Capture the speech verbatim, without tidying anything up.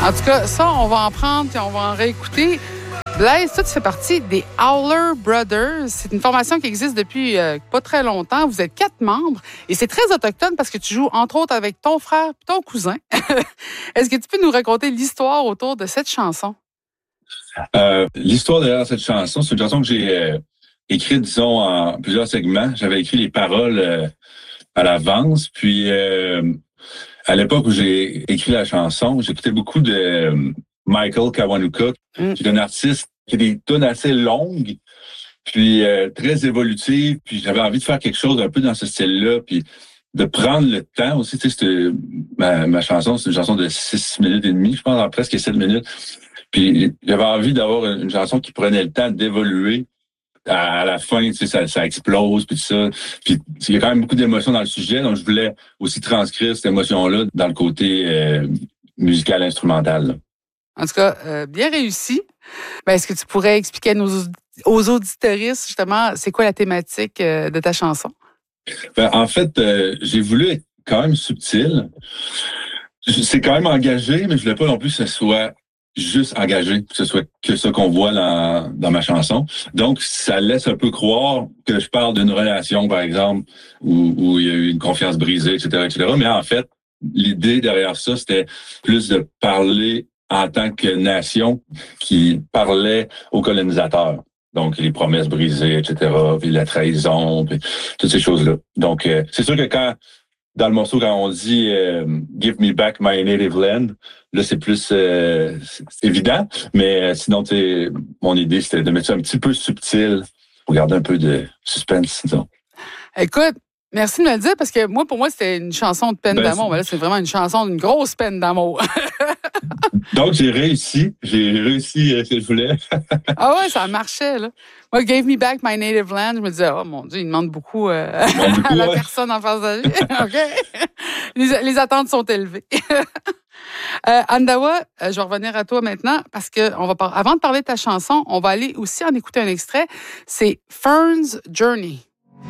En tout cas, ça, on va en prendre puis on va en réécouter. Blaise, toi, tu fais partie des Howler Brothers. C'est une formation qui existe depuis euh, pas très longtemps. Vous êtes quatre membres et c'est très autochtone parce que tu joues, entre autres, avec ton frère et ton cousin. Est-ce que tu peux nous raconter l'histoire autour de cette chanson? Euh, l'histoire derrière cette chanson, c'est une chanson que j'ai euh, écrite, disons, en plusieurs segments. J'avais écrit les paroles euh, à l'avance. Puis, euh, à l'époque où j'ai écrit la chanson, j'écoutais beaucoup de euh, Michael Kiwanuka, mm. qui est un artiste qui a des tunes assez longues, puis euh, très évolutives. Puis, j'avais envie de faire quelque chose un peu dans ce style-là, puis de prendre le temps aussi. Tu sais, c'était, ma, ma chanson, c'est une chanson de six minutes et demie, je pense, en presque sept minutes. Puis j'avais envie d'avoir une chanson qui prenait le temps d'évoluer. À la fin, tu sais, ça, ça explose, puis tout ça. Puis il y a quand même beaucoup d'émotions dans le sujet, donc je voulais aussi transcrire cette émotion-là dans le côté euh, musical instrumental. Là. En tout cas, euh, bien réussi. Ben, est-ce que tu pourrais expliquer à nos, aux auditeuristes, justement, c'est quoi la thématique euh, de ta chanson? Ben, en fait, euh, j'ai voulu être quand même subtil. C'est quand même engagé, mais je voulais pas non plus que ce soit juste engagé, que ce soit que ça qu'on voit dans, dans ma chanson. Donc, ça laisse un peu croire que je parle d'une relation, par exemple, où, où il y a eu une confiance brisée, et cetera, et cetera. Mais en fait, l'idée derrière ça, c'était plus de parler en tant que nation qui parlait aux colonisateurs. Donc, les promesses brisées, et cetera, puis la trahison, puis toutes ces choses-là. Donc, euh, c'est sûr que quand dans le morceau, quand on dit euh, « Give me back my native land », là, c'est plus euh, c'est évident. Mais euh, sinon, tu sais, mon idée, c'était de mettre ça un petit peu subtil pour garder un peu de suspense, disons. Écoute, merci de me le dire, parce que moi, pour moi, c'était une chanson de peine ben, d'amour. Mais là, c'est vraiment une chanson d'une grosse peine d'amour. Donc, j'ai réussi. J'ai réussi euh, ce que je voulais. Ah ouais, ça marchait, là. Moi, « Gave me back my native land », je me disais, oh mon Dieu, il demande beaucoup, euh, demande beaucoup à la ouais. personne en face de lui. OK. Les, les attentes sont élevées. euh, Andawa, euh, je vais revenir à toi maintenant parce que on va par... avant de parler de ta chanson, on va aller aussi en écouter un extrait. C'est « Fern's Journey ».